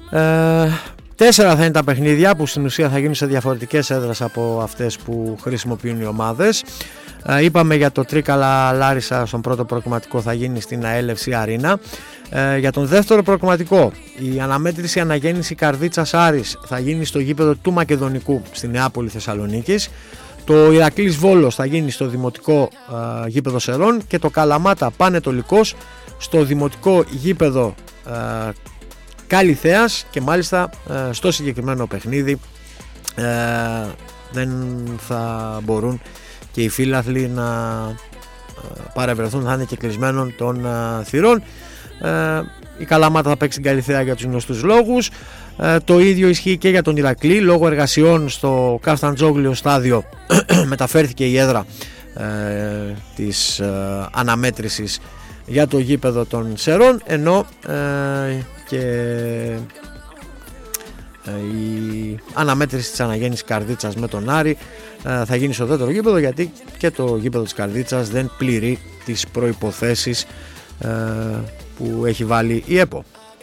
Τέσσερα θα είναι τα παιχνίδια που στην ουσία θα γίνουν σε διαφορετικές έδρες από αυτές που χρησιμοποιούν οι ομάδες. Είπαμε για το Τρίκαλα Λάρισα στον πρώτο προκριματικό θα γίνει στην ΑΕΛ-FC Αρίνα. Για τον δεύτερο προκριματικό η αναμέτρηση αναγέννηση Καρδίτσας Άρης θα γίνει στο γήπεδο του Μακεδονικού στη Νεάπολη Θεσσαλονίκης. Το Ηρακλής Βόλος θα γίνει στο δημοτικό γήπεδο Σερών και το Καλαμάτα Πανετολικός στο δημοτικό γήπεδο Καλιθέας, και μάλιστα στο συγκεκριμένο παιχνίδι δεν θα μπορούν και οι φίλαθλοι να παρευρεθούν, θα είναι και κλεισμένων των θυρών. Η Καλαμάτα θα παίξει την Καλιθέα για τους γνωστούς λόγους. Το ίδιο ισχύει και για τον Ηρακλή. Λόγω εργασιών στο Καφταντζόγλιο στάδιο μεταφέρθηκε η έδρα της αναμέτρησης για το γήπεδο των Σερών, ενώ και η αναμέτρηση της αναγέννησης Καρδίτσας με τον Άρη θα γίνει στο δεύτερο γήπεδο, γιατί και το γήπεδο της Καρδίτσας δεν πληρεί τις προϋποθέσεις που έχει βάλει η ΕΠΟ.